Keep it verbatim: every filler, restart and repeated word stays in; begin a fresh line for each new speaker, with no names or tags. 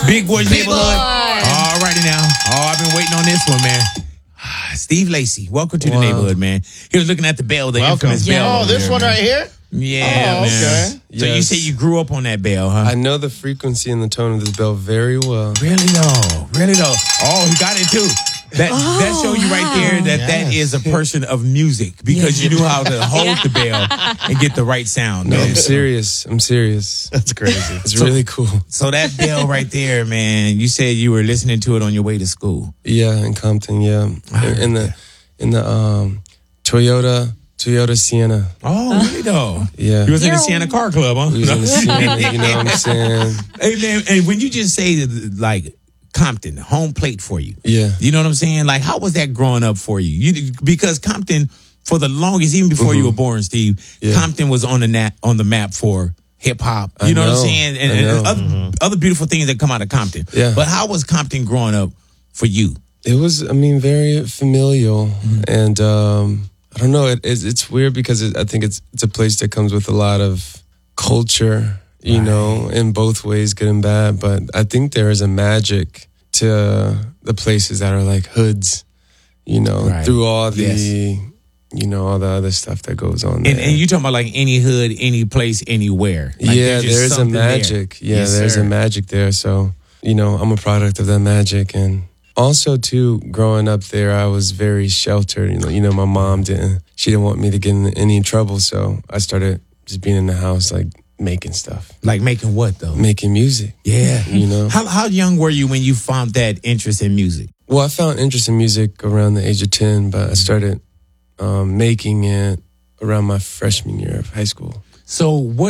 Big Boy's
Big
Neighborhood.
Boy.
All righty now. Oh, I've been waiting on this one, man. Steve Lacy, welcome to the
Wow.
neighborhood, man. He was looking at the bell, the
Welcome.
infamous
Yeah.
bell.
Oh,
over
this
there,
one
man.
right here?
Yeah,
Oh,
man.
okay.
So you
Yes.
say you grew up on that bell, huh?
I know the frequency and the tone of this bell very well.
Really though, really though. Oh, he got it too. That that show you right there that that
Yes.
is a person of music because you knew how to hold the bell and get the right sound.
No,
man.
I'm serious. I'm serious.
That's crazy.
It's really cool.
So that bell right there, man. You said you were listening to it on your way to school.
Yeah, in Compton. Yeah, in, in the in the um, Toyota Toyota Sienna.
Oh, really though?
Yeah.
You was in the Sienna Car Club, huh?
We was in the Sienna. You know what I'm saying?
Hey man, and when you just say like Compton, home plate for you.
Yeah.
You know what I'm saying? Like, how was that growing up for you? You because Compton, for the longest, even before you were born, Steve,
Yeah.
Compton was on the nat, on the map for hip hop. You
I
know, what I'm
know.
saying? And,
I
and
know.
other, other beautiful things that come out of Compton.
Yeah.
But how was Compton growing up for you?
It was, I mean, very familial, and um, I don't know. It, it's, it's weird because it, I think it's it's a place that comes with a lot of culture, you
Right.
know, in both ways, good and bad. But I think there is a magic to the places that are like hoods, you know,
Right.
through all the,
Yes.
you know, all the other stuff that goes on there.
And, and you talking about like any hood, any place, anywhere. Like,
yeah,
there's just
there is a
something there.
magic. Yeah,
Yes,
there's
sir.
a magic there. So, you know, I'm a product of that magic. And also, too, growing up there, I was very sheltered. You know, you know, my mom didn't, she didn't want me to get in any trouble. So I started just being in the house, like making stuff,
Like making what though?
making music.
Yeah.
You know?
How how young were you when you found that interest in music?
Well, I found interest in music around the age of ten, but I started um, making it around my freshman year of high school.
So what